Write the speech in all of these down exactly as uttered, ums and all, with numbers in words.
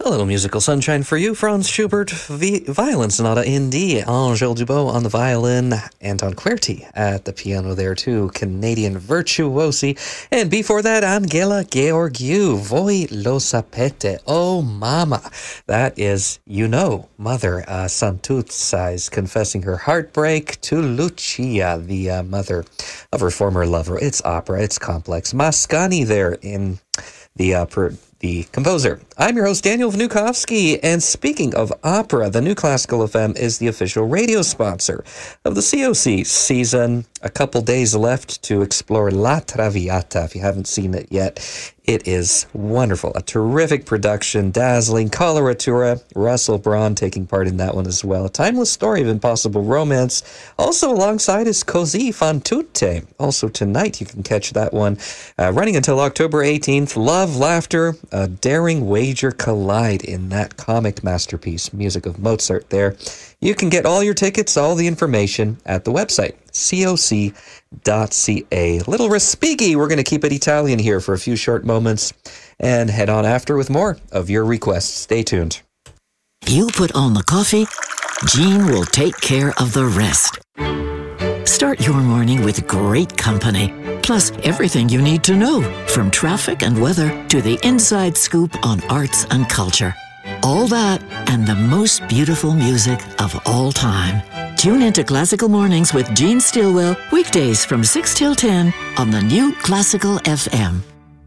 A little musical sunshine for you. Franz Schubert, v- Violin Sonata in D. Angèle Dubot on the violin. Anton Querti at the piano there too. Canadian virtuosi. And before that, Angela Gheorghiu. Voi lo sapete. Oh, mama. That is, you know, Mother uh, Santuzza is confessing her heartbreak to Lucia, the uh, mother of her former lover. It's opera. It's complex. Mascagni there in the uh, per- the composer. I'm your host, Daniel Vnukovsky, and speaking of opera, the New Classical F M is the official radio sponsor of the C O C season. A couple days left to explore La Traviata. If you haven't seen it yet, it is wonderful. A terrific production, dazzling coloratura. Russell Braun taking part in that one as well. A timeless story of impossible romance. Also alongside is Così fan tutte. Also tonight you can catch that one. Uh, running until October eighteenth. Love, laughter, a daring wager collide in that comic masterpiece. Music of Mozart there. You can get all your tickets, all the information at the website, C O C dot C A. Little Respighi, we're going to keep it Italian here for a few short moments and head on after with more of your requests. Stay tuned. You put on the coffee, Jean will take care of the rest. Start your morning with great company, plus everything you need to know, from traffic and weather to the inside scoop on arts and culture. All that and the most beautiful music of all time. Tune into Classical Mornings with Jean Stilwell, weekdays from six till ten on the New Classical F M.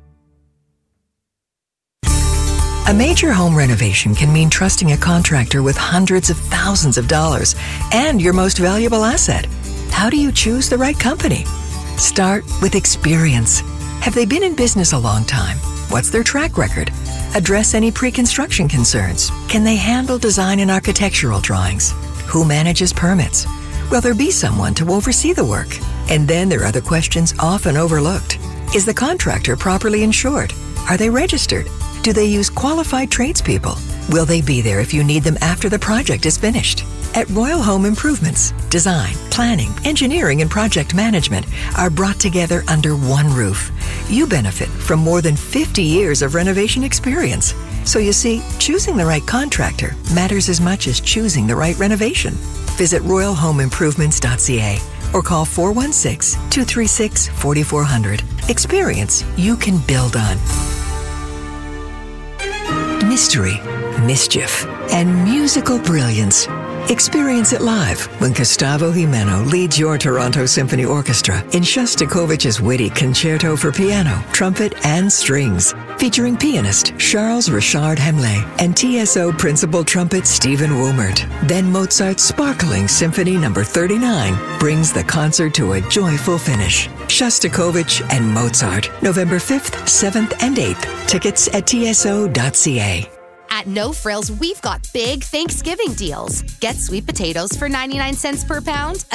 A major home renovation can mean trusting a contractor with hundreds of thousands of dollars and your most valuable asset. How do you choose the right company? Start with experience. Have they been in business a long time? What's their track record? Address any pre-construction concerns. Can they handle design and architectural drawings? Who manages permits? Will there be someone to oversee the work? And then there are the questions often overlooked. Is the contractor properly insured? Are they registered? Do they use qualified tradespeople? Will they be there if you need them after the project is finished? At Royal Home Improvements, design, planning, engineering, and project management are brought together under one roof. You benefit from more than fifty years of renovation experience. So you see, choosing the right contractor matters as much as choosing the right renovation. Visit royal home improvements dot c a or call four one six, two three six, four four zero zero. Experience you can build on. Mystery, mischief, and musical brilliance. Experience it live when Gustavo Jimeno leads your Toronto Symphony Orchestra in Shostakovich's witty concerto for piano, trumpet, and strings, featuring pianist Charles Richard Hemley and T S O principal trumpet Stephen Woomert. Then Mozart's sparkling Symphony Number thirty-nine brings the concert to a joyful finish. Shostakovich and Mozart, November fifth, seventh, and eighth. Tickets at T S O dot C A. At No Frills, we've got big Thanksgiving deals. Get sweet potatoes for ninety-nine cents per pound,